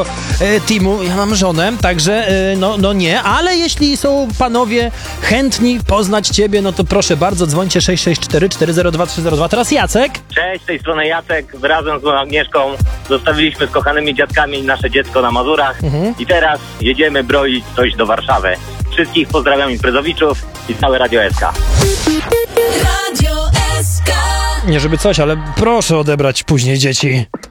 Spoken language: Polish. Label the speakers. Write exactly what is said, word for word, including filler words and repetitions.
Speaker 1: tego e, teamu. Ja mam żonę, także e, no, no nie, ale jeśli są panowie chętni poznać ciebie, no to proszę bardzo, dzwońcie sześć sześć cztery, cztery zero dwa, trzy zero dwa. Teraz Jacek.
Speaker 2: Cześć, z tej strony Jacek. Razem z moją Agnieszką zostawiliśmy z kochanymi dziadkami nasze dziecko na Mazurach mhm. i teraz jedziemy broić coś do Warszawy. Wszystkich pozdrawiam imprezowiczów i całe Radio S K.
Speaker 1: Radio S K. Nie żeby coś, ale proszę odebrać później dzieci.